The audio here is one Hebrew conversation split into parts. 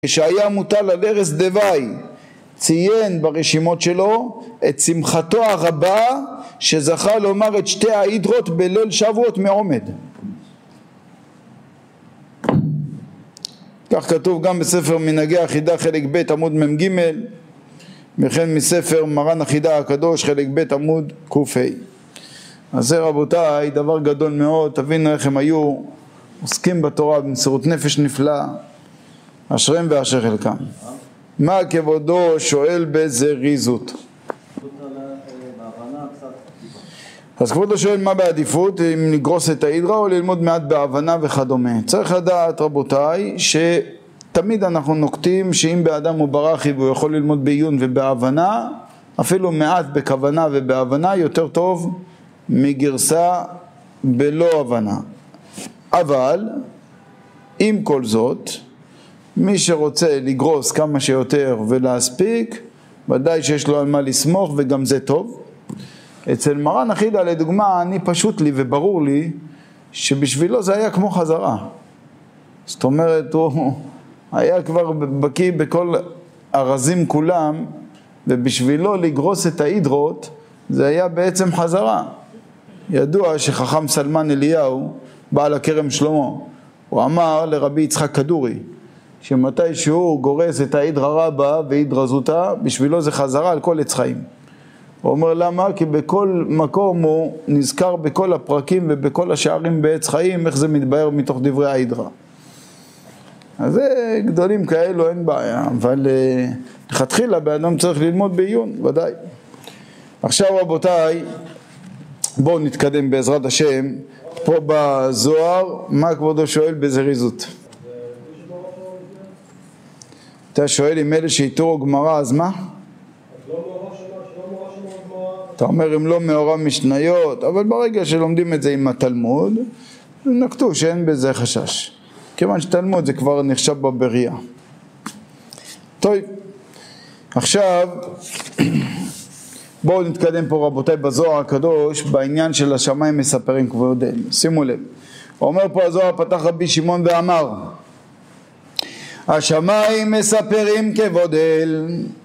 כשהיה מוטל על ערש דווי, ציין ברשימות שלו את שמחתו הרבה שזכה לומר את שתי ההידרות בליל שבועות מעומד. כך כתוב גם בספר מנהגי החידה חלק ב' עמוד מ"ג, וכן מספר מרן החידה הקדוש חלק ב' עמוד ק"ה. אז זה רבותיי דבר גדול מאוד, תבינו איך הם היו עוסקים בתורה במסירות נפש נפלאה, אשריהם ואשר חלקם. מה כבודו שואל בזריזות? אז כבודו שואל מה בעדיפות, אם נגרוס את ההידרה או ללמוד מעט בהבנה וכדומה. צריך לדעת רבותיי שתמיד אנחנו נוקטים שאם באדם הוא ברכי והוא יכול ללמוד בעיון ובהבנה, אפילו מעט בכוונה ובהבנה יותר טוב מגרסה בלא הבנה. אבל עם כל זאת מי שרוצה לגרוס כמה שיותר ולהספיק, ודאי שיש לו על מה לסמוך וגם זה טוב. אצל מרן החידה לדוגמה, אני פשוט לי וברור לי שבשבילו זה היה כמו חזרה. זאת אומרת, הוא היה כבר בקיא בכל הרזים כולם, ובשבילו לגרוס את ההידרות זה היה בעצם חזרה. ידוע שחכם סלמן אליהו, בעל הכרם שלמה, הוא אמר לרבי יצחק כדורי, שמתי שהוא גורס את ההידרה רבה והידרה זוטה, בשבילו זה חזרה על כל עץ חיים. הוא אומר למה? כי בכל מקום הוא נזכר בכל הפרקים ובכל השערים בעץ חיים, איך זה מתבהר מתוך דברי ההידרה. אז זה גדולים כאלו אין בעיה, אבל לכתחילה באדם צריך ללמוד בעיון, ודאי. עכשיו רבותיי, בואו נתקדם בעזרת השם, פה בזוהר, מה כבודו שואל בזריזות? אתה שואל עם אלה שאיתו גמרא, אז מה? אתה אומר אם לא מאורע משניות, אבל ברגע שלומדים את זה עם התלמוד, נקטו שאין בזה חשש. כיוון שתלמוד זה כבר נחשב בבריאה. טוב, עכשיו בואו נתקדם פה רבותיי בזוהר הקדוש, בעניין של השמיים מספרים כבודל. שימו לב, הוא אומר פה הזוהר פתח רבי שמעון ואמר, השמיים מספרים כבודל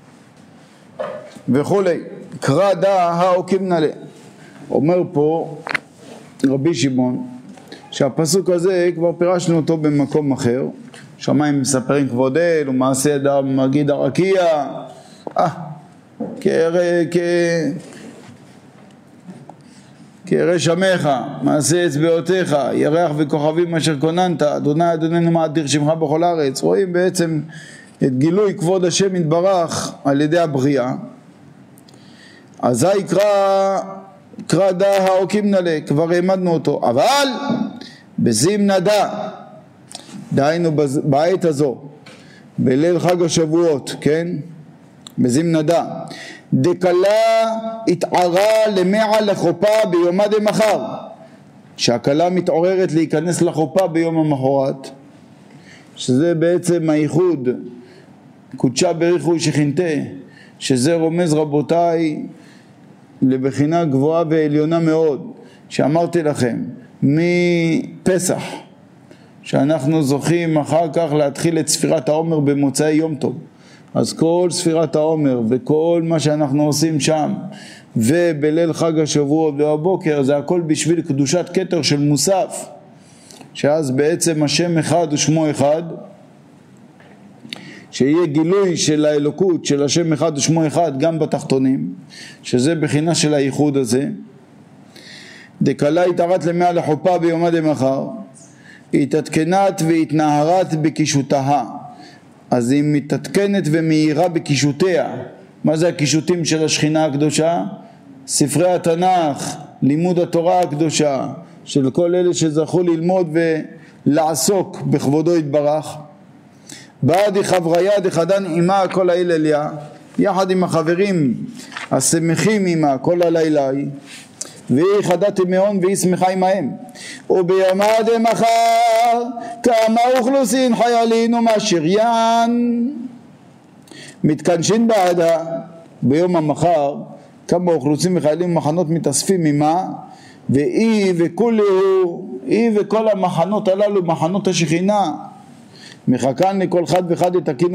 וכולי, קרא דא העוקים נלה. אומר פה רבי שמעון שהפסוק הזה כבר פירשנו אותו במקום אחר, שמיים מספרים כבודל ומעשה ידם מגיד הרקיע, כהרי שמך, מעשה אצבעותיך, ירח וכוכבים אשר כוננת, אדוני אדוננו מאדיר שמך בכל הארץ. רואים בעצם את גילוי כבוד השם יתברך על ידי הבריאה. אזי קרא דא העוקים נלה, כבר העמדנו אותו, אבל בזימנה דא, דהיינו בעת הזו, בליל חג השבועות, כן? בזימנה דא, דקלה התערה למעה לחופה ביומה דמחר, שהקלה מתעוררת להיכנס לחופה ביום המחרת, שזה בעצם הייחוד קודשה בריחו שכינתה, שזה רומז רבותיי לבחינה גבוהה ועליונה מאוד, שאמרתי לכם מפסח שאנחנו זוכים אחר כך להתחיל את ספירת העומר במוצאי יום טוב. אז כל ספירת העומר וכל מה שאנחנו עושים שם ובליל חג השבועות והבוקר זה הכל בשביל קדושת כתר של מוסף, שאז בעצם השם אחד ושמו אחד, שיהיה גילוי של האלוקות של השם אחד ושמו אחד גם בתחתונים, שזה בחינה של הייחוד הזה. דקלה התערת למאה לחופה ביומה דמחר, התעדכנת והתנערת בקישותה, אז היא מתעדכנת ומאירה בקישותיה. מה זה הקישוטים של השכינה הקדושה? ספרי התנ"ך, לימוד התורה הקדושה של כל אלה שזכו ללמוד ולעסוק בכבודו יתברך. בעדי חבריה דחדן עמה כל הילליה, יחד עם החברים השמחים עמה כל הלילה, והיא חדת מאוד והיא שמחה עמהם. וביומה דמחר כמה אוכלוסין חיילין ומשריין, מתכנסין בעדה ביום המחר כמה אוכלוסין וחיילים ומחנות מתאספים עמה, והיא וכולו, היא וכל המחנות הללו מחנות השכינה מחכן לכל חד וחד יתקינו